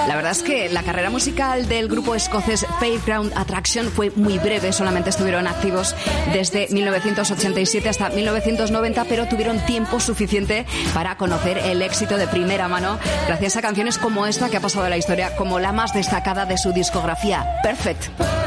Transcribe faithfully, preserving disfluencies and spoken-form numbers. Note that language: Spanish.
La verdad es que la carrera musical del grupo escocés Fairground Attraction fue muy breve, solamente estuvieron activos desde mil novecientos ochenta y siete hasta mil novecientos noventa, pero tuvieron tiempo suficiente para conocer el éxito de primera mano gracias a canciones como esta, que ha pasado a la historia como la más destacada de su discografía, Perfect.